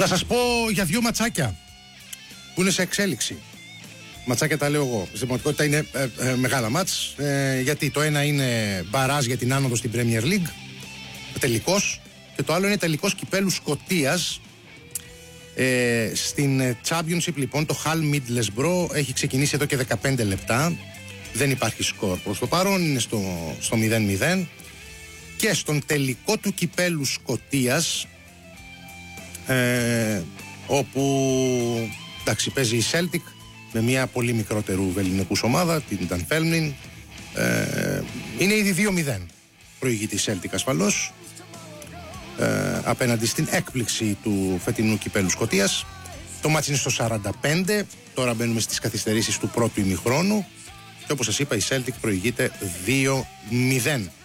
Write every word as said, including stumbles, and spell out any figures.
Να σας πω για δύο ματσάκια που είναι σε εξέλιξη. Ματσάκια τα λέω εγώ. Στην πραγματικότητα είναι ε, ε, μεγάλα μάτς. Ε, γιατί το ένα είναι μπαράζ για την άνοδο στην Premier League, τελικός, και το άλλο είναι τελικός κυπέλου Σκωτίας. Ε, στην Championship λοιπόν το Hull Middlesbrough έχει ξεκινήσει εδώ και δεκαπέντε λεπτά. Δεν υπάρχει σκορ προς το παρόν, είναι στο, στο μηδέν μηδέν. Και στον τελικό του κυπέλου Σκωτίας, ε, όπου εντάξει, παίζει η Celtic με μια πολύ μικρότερου βεληνικούς ομάδα, την Dunfermline, ε, είναι ήδη δύο μηδέν προηγείται η Celtic ασφαλώς, ε, απέναντι στην έκπληξη του φετινού κυπέλου Σκωτίας. Το μάτς είναι στο σαράντα πέντε, τώρα μπαίνουμε στις καθυστερήσεις του πρώτου ημιχρόνου και όπως σας είπα η Celtic προηγείται δύο μηδέν.